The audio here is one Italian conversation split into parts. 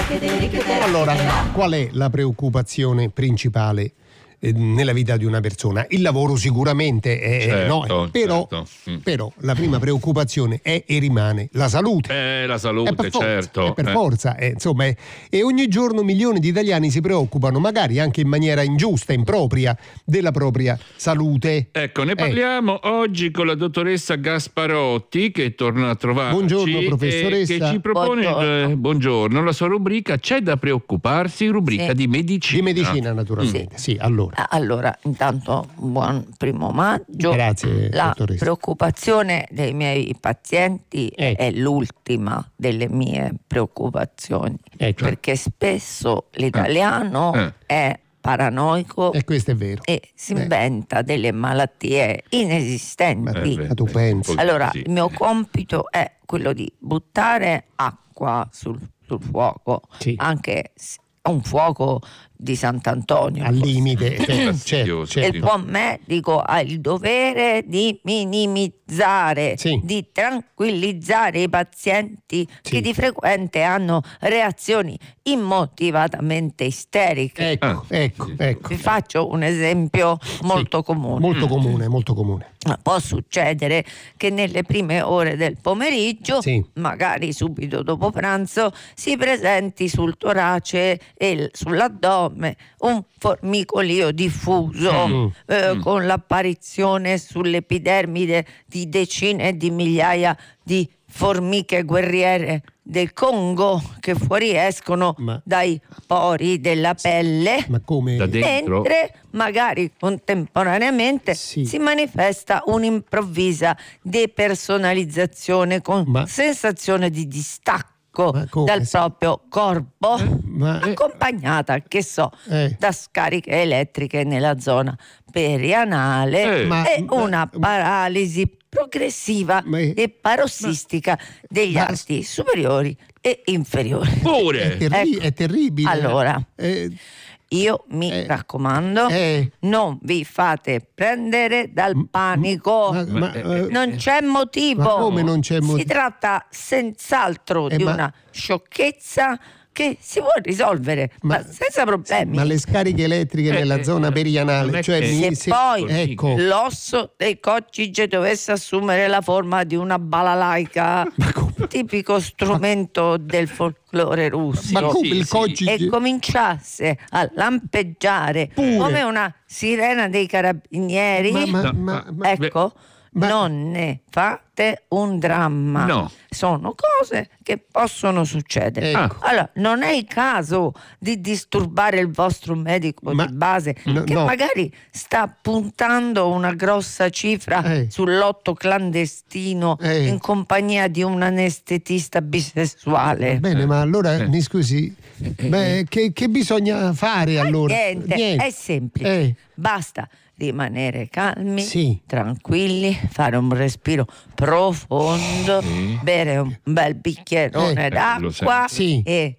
Allora, qual è la preoccupazione principale nella vita di una persona? Il lavoro sicuramente è, però la prima preoccupazione è e rimane la salute. La salute, certo. Per forza, insomma, e ogni giorno milioni di italiani si preoccupano, magari anche in maniera ingiusta, impropria, della propria salute. Ecco, ne parliamo oggi con la dottoressa Gasparotti, che torna a trovarci. Buongiorno, professoressa. Che ci propone buongiorno, la sua rubrica C'è da preoccuparsi, rubrica di medicina. Di medicina, naturalmente, sì. Allora, intanto buon 1° maggio. Grazie, La dottoressa. preoccupazione dei miei pazienti è l'ultima delle mie preoccupazioni, perché spesso l'italiano è paranoico e questo è vero, e si inventa delle malattie inesistenti. Ma tu pensi? Allora, il mio compito è quello di buttare acqua sul fuoco, anche un fuoco di Sant'Antonio al limite, certo. Il buon medico ha il dovere di minimizzare, di tranquillizzare i pazienti che di frequente hanno reazioni immotivatamente isteriche. Ecco. Vi faccio un esempio molto comune. Molto comune. Può succedere che nelle prime ore del pomeriggio, magari subito dopo pranzo, si presenti sul torace e sull'addome un formicolio diffuso con l'apparizione sull'epidermide di decine di migliaia di formiche guerriere del Congo che fuoriescono dai pori della pelle, da dentro? mentre magari contemporaneamente si manifesta un'improvvisa depersonalizzazione con sensazione di distacco dal proprio corpo, accompagnata, da scariche elettriche nella zona perianale e una paralisi progressiva e parossistica degli arti superiori e inferiori. Pure! È terribile. Allora, io mi raccomando, non vi fate prendere dal panico. Non c'è motivo. Ma come non c'è motivo? Si tratta senz'altro di una sciocchezza che si può risolvere ma senza problemi. Ma le scariche elettriche nella zona perianale, se poi l'osso del coccige dovesse assumere la forma di una balalaica, tipico strumento del folklore russo, e cominciasse a lampeggiare come una sirena dei carabinieri, non ne fate un dramma. No. Sono cose che possono succedere. Allora, non è il caso di disturbare il vostro medico di base, che magari sta puntando una grossa cifra sul lotto clandestino in compagnia di un anestetista bisessuale. Bene, ma allora mi scusi, che bisogna fare allora? Niente, è semplice. Basta rimanere calmi, tranquilli, fare un respiro profondo, bere un bel bicchierone d'acqua e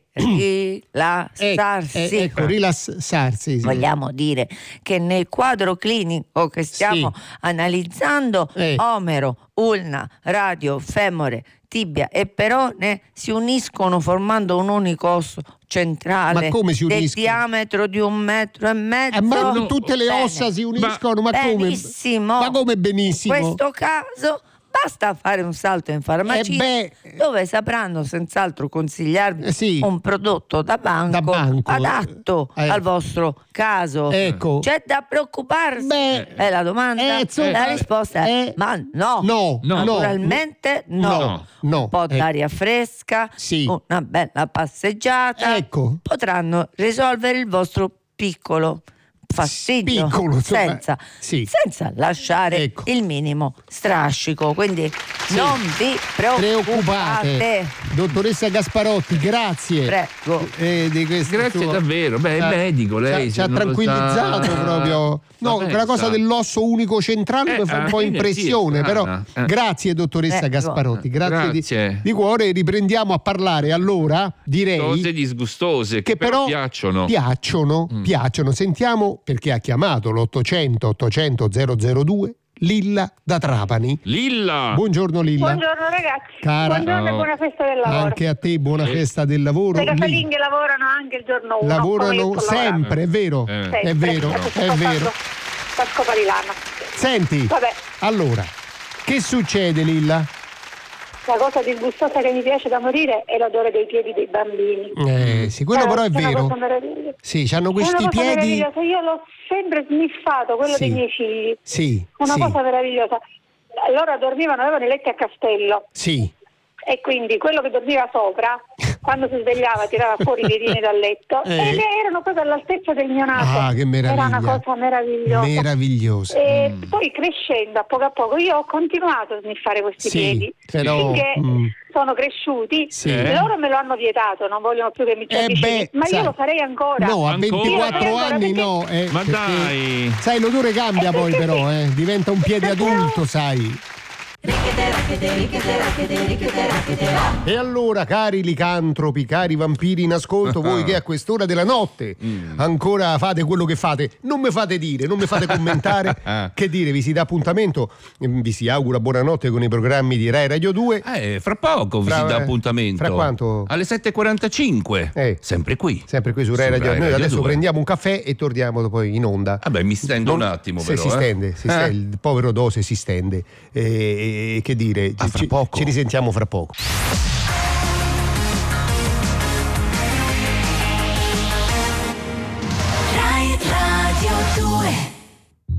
rilassarsi. Rilassarsi. Vogliamo dire che nel quadro clinico che stiamo analizzando, omero, ulna, radio, femore, tibia e perone si uniscono formando un unico osso centrale del diametro di 1,5 metri. Ma tutte le ossa si uniscono? Benissimo. Ma come benissimo? In questo caso basta fare un salto in farmacia dove sapranno senz'altro consigliarvi un prodotto da banco adatto al vostro caso. C'è da preoccuparsi? È la domanda. La risposta è no. Naturalmente no. Un po' d'aria fresca, una bella passeggiata potranno risolvere il vostro piccolo fastidio senza lasciare il minimo strascico, quindi non vi preoccupate. Dottoressa Gasparotti, grazie. Prego. Grazie davvero. È medico, lei ci ha tranquillizzato proprio. Quella cosa dell'osso unico centrale mi fa un po' impressione, però grazie dottoressa Gasparotti, grazie di cuore. Riprendiamo a parlare allora, direi, cose disgustose che però piacciono. Sentiamo perché ha chiamato l'800 800 002 Lilla da Trapani. Lilla! Buongiorno Lilla. Buongiorno ragazzi. Cara, buongiorno e buona festa del lavoro. Anche a te buona festa del lavoro. Le casalinghe lavorano anche il giorno 1. Lavorano sempre, è vero. È vero, è vero. La scopa di lana. Senti, allora, che succede Lilla? La cosa disgustosa che mi piace da morire è l'odore dei piedi dei bambini. Sì, quello però è vero. Sì, hanno questi piedi. Io l'ho sempre sniffato, quello dei miei figli. Sì. Una cosa meravigliosa. Loro dormivano, avevano i letti a castello. Sì. E quindi quello che dormiva sopra, quando si svegliava, tirava fuori i piedini dal letto ed erano proprio all'altezza del mio naso. Ah, che meraviglia. Era una cosa meravigliosa. Meravigliosa. E poi crescendo a poco io ho continuato a sniffare questi piedi. Però, finché sono cresciuti. Loro me lo hanno vietato, non vogliono più che mi ci avvicini. Ma io lo farei ancora. No, a 24 anni no. Ma dai. Sai, l'odore cambia poi però, diventa un piede adulto, sai. E allora, cari licantropi, cari vampiri in ascolto, voi che a quest'ora della notte ancora fate quello che fate, non mi fate dire, non mi fate commentare. Che dire, vi si dà appuntamento, vi si augura buonanotte con i programmi di Rai Radio 2. Fra poco vi si dà appuntamento. Fra quanto? Alle 7:45. Sempre qui su Rai Radio 2. Noi adesso prendiamo un caffè e torniamo poi in onda. Mi stendo un attimo però. Si stende, il povero Dose si stende. Che dire, ci risentiamo fra poco.